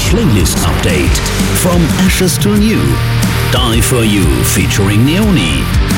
Playlist Update. From Ashes to New. Die For You featuring Neoni.